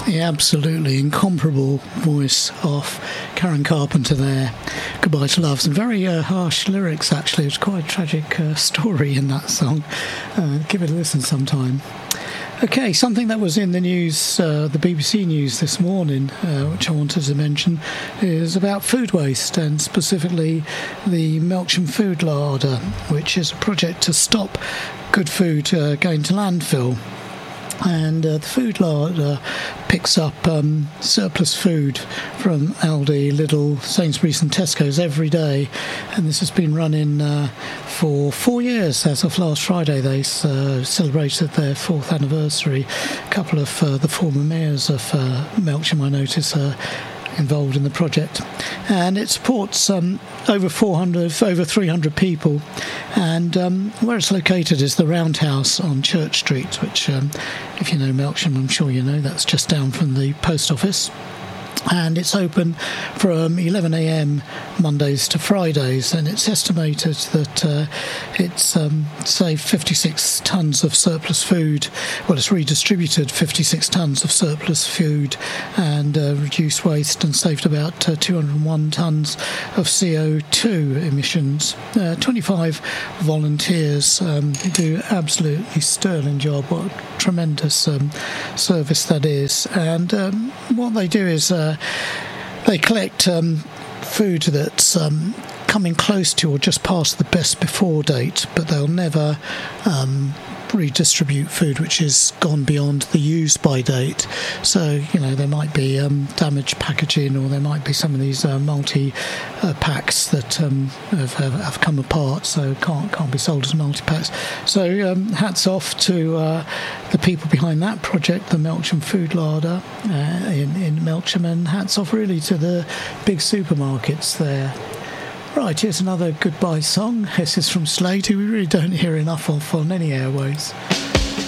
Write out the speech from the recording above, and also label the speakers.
Speaker 1: The absolutely incomparable voice of Karen Carpenter there. Goodbye to Love. Some very harsh lyrics, actually. It's quite a tragic story in that song. Give it a listen sometime. Okay, something that was in the news, the BBC News this morning, which I wanted to mention, is about food waste, and specifically the Melksham Food Larder, which is a project to stop good food going to landfill. And the food larder picks up surplus food from Aldi, Lidl, Sainsbury's and Tesco's every day, and this has been running for 4 years. As of last Friday, they celebrated their 4th anniversary. A couple of the former mayors of Melksham, I notice, are involved in the project, and it supports over 300 people, and where it's located is the Roundhouse on Church Street, which if you know Melksham, I'm sure you know, that's just down from the post office. And it's open from 11 a.m. Mondays to Fridays, and it's estimated that it's saved 56 tonnes of surplus food. Well, it's redistributed 56 tonnes of surplus food and reduced waste, and saved about 201 tonnes of CO2 emissions. 25 volunteers who do absolutely sterling job. What a tremendous service that is. And what they do is they collect food that's coming close to or just past the best before date, but they'll never redistribute food which has gone beyond the use by date. So, you know, there might be damaged packaging, or there might be some of these multi-packs that have come apart, so can't be sold as multi-packs. So hats off to the people behind that project, the Melksham Food Larder in Melksham, and hats off really to the big supermarkets there. Right, here's another goodbye song. This is from Slade, who we really don't hear enough of on any airways.